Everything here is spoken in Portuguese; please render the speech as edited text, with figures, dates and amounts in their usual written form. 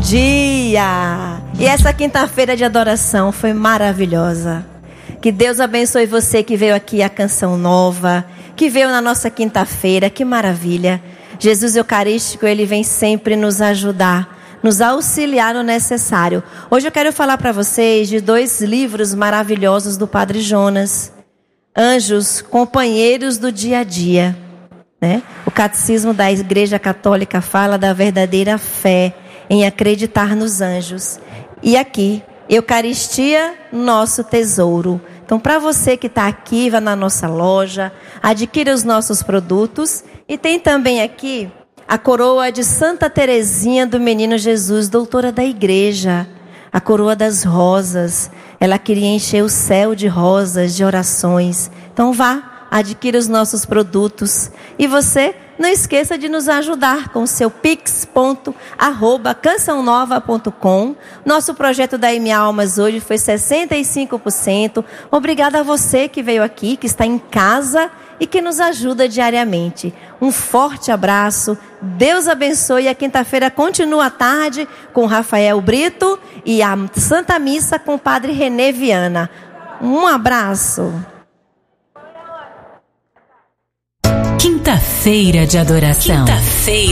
dia! E essa quinta-feira de adoração foi maravilhosa. Que Deus abençoe você que veio aqui a Canção Nova, que veio na nossa quinta-feira, que maravilha. Jesus Eucarístico, Ele vem sempre nos ajudar, nos auxiliar no necessário. Hoje eu quero falar para vocês de 2 livros maravilhosos do Padre Jonas. Anjos, companheiros do dia a dia. O Catecismo da Igreja Católica fala da verdadeira fé em acreditar nos anjos. E aqui, Eucaristia, nosso tesouro. Então, para você que está aqui, vá na nossa loja, adquira os nossos produtos. E tem também aqui a coroa de Santa Teresinha do Menino Jesus, doutora da Igreja. A coroa das rosas. Ela queria encher o céu de rosas, de orações. Então, vá. Adquira os nossos produtos. E você não esqueça de nos ajudar com o seu pix.cançãonova.com. Nosso projeto da M Almas hoje foi 65%. Obrigada a você que veio aqui, que está em casa e que nos ajuda diariamente. Um forte abraço. Deus abençoe. A quinta-feira continua à tarde com Rafael Brito e a Santa Missa com o Padre René Viana. Um abraço. Quinta-feira de adoração. Quinta-feira.